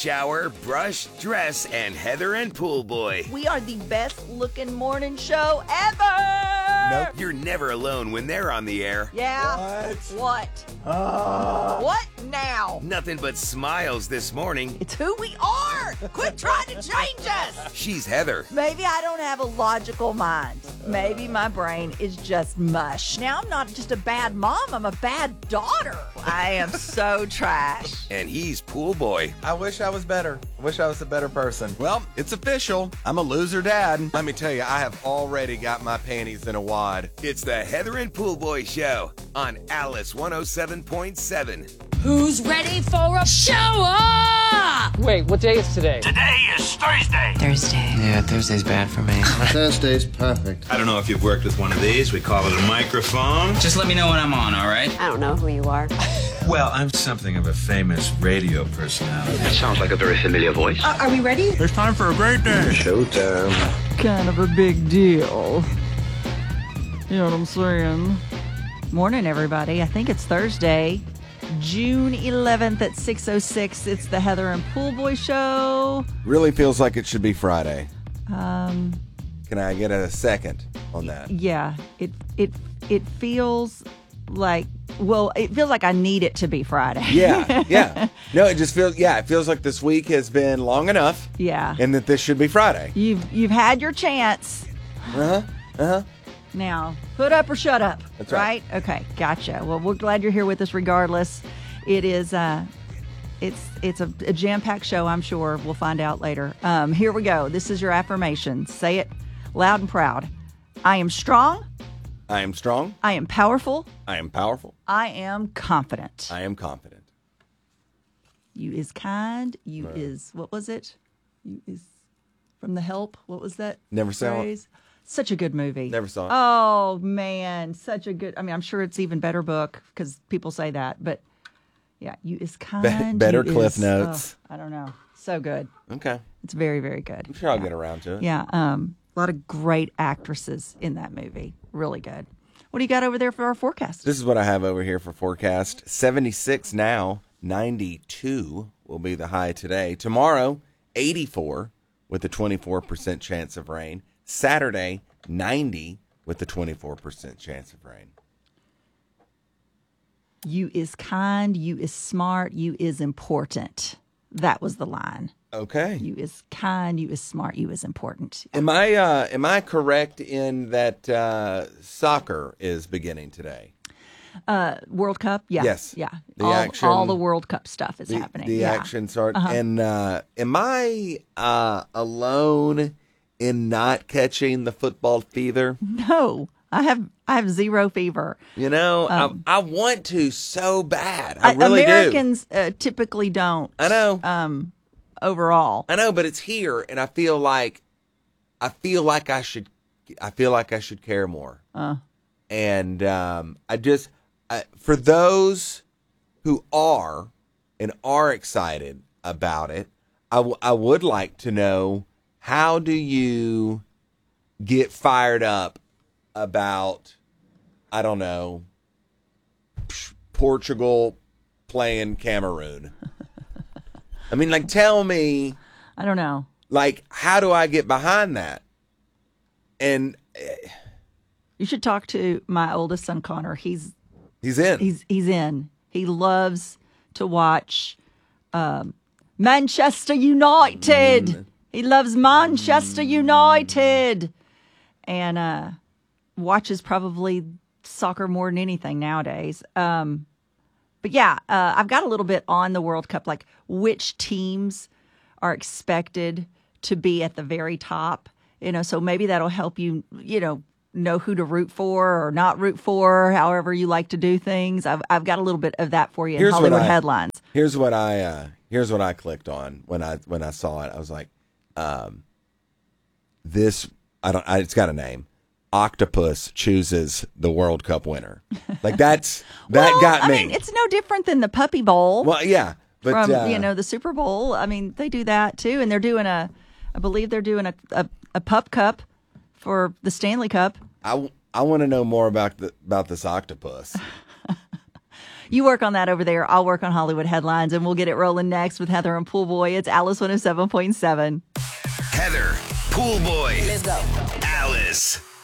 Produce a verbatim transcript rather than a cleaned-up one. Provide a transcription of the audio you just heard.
shower, brush, dress, and Heather and Pool Boy. We are the best looking morning show ever. Nope. You're never alone when they're on the air. Yeah. What? What? Uh, What now? Nothing but smiles this morning. It's who we are. Quit trying to change us. She's Heather. Maybe I don't have a logical mind. Maybe my brain is just mush. Now I'm not just a bad mom, I'm a bad daughter. I am so trash. And he's Pool Boy. I wish I was better. I wish I was a better person. Well, it's official. I'm a loser dad. Let me tell you, I have already got my panties in a wad. It's the Heather and Pool Boy Show on Alice one oh seven point seven. Who's ready for a show? Wait, what day is today? Today is Thursday. Thursday. Yeah, Thursday's bad for me. Thursday's perfect. I don't know if you've worked with one of these. We call it a microphone. Just let me know when I'm on, all right? I don't know who you are. Well, I'm something of a famous radio personality. That sounds like a very familiar voice. Uh, are we ready? It's time for a great day. Showtime. Kind of a big deal. You know what I'm saying? Morning, everybody. I think it's Thursday, June eleventh at six oh six. It's the Heather and Pool Boy Show. Really feels like it should be Friday. Um, Can I get a second on that? yeah, it it it feels like well, it feels like I need it to be Friday. Yeah, yeah. No, it just feels, yeah, it feels like this week has been long enough yeah. and that this should be Friday. You've you've had your chance. Uh-huh, uh-huh. Now, put up or shut up. That's right. Okay, gotcha. Well, we're glad you're here with us regardless. It is, uh, it's it's a, a jam-packed show, I'm sure. We'll find out later. Um, here we go. This is your affirmation. Say it loud and proud. I am strong. I am strong. I am powerful. I am powerful. I am confident. I am confident. You is kind. You is, what was it? You is from The Help. What was that? Never saw it. phrase? Such a good movie. Never saw it. Oh, man. Such a good, I mean, I'm sure it's even better book because people say that. But, yeah, you is kind. better you Cliff is- Notes. oh, I don't know. So good. Okay. It's very, very good. I'm sure I'll yeah. get around to it. Yeah. Um, a lot of great actresses in that movie. Really good. What do you got over there for our forecast? This is what I have over here for forecast. seventy-six now, ninety-two will be the high today. Tomorrow, eighty-four with a twenty-four percent chance of rain. Saturday, ninety with a twenty-four percent chance of rain. You is kind. You is smart. You is important. That was the line. Okay. You is kind. You is smart. You is important. Am I uh, am I correct in that uh, soccer is beginning today? Uh, World Cup, yeah, Yes. yeah. The all, action- all the World Cup stuff is The, happening. the yeah. action start. Uh-huh. And uh, am I uh, alone in not catching the football fever? No, I have I have zero fever. You know, Um, I, I want to so bad. I Uh, really Americans uh, typically don't. I know. Um, overall, do. I know, but it's here, and I feel like I feel like I should. I feel like I should care more. Uh. And um, I just I, for those who are and are excited about it, I, w- I would like to know, how do you get fired up about, I don't know, Portugal playing Cameroon? I mean, like, tell me, I don't know. like, how do I get behind that? And eh, You should talk to my oldest son Connor. He's he's in. he's he's in. He loves to watch um, Manchester United. Mm. He loves Manchester United, and uh, watches probably soccer more than anything nowadays. Um, but yeah, uh, I've got a little bit on the World Cup, like which teams are expected to be at the very top. You know, so maybe that'll help you. You know. know who to root for or not root for, however you like to do things. I've I've got a little bit of that for you in Here's what Hollywood I- headlines. Here's what I uh, here's what I clicked on when I when I saw it. I was like, um, this I don't. I, it's got a name. Octopus chooses the World Cup winner. Like that's that well, got I me. mean, it's no different than the Puppy Bowl well, yeah, but from uh, you know the Super Bowl. I mean, they do that too, and they're doing a, I believe they're doing a a, a Pup Cup for the Stanley Cup. I, I want to know more about the about this octopus. You work on that over there. I'll work on Hollywood headlines, and we'll get it rolling next with Heather and Pool Boy. It's Alice one oh seven point seven. Heather, Pool Boy. Let's go. Alice.